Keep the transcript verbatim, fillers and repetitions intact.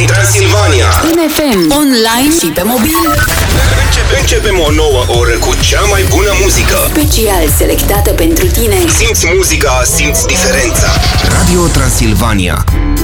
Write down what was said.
din Transilvania. În F M, online și pe mobil. Începem, începem o nouă oră cu cea mai bună muzică. Special selectată pentru tine. Simți muzica, simți diferența. Radio Transilvania.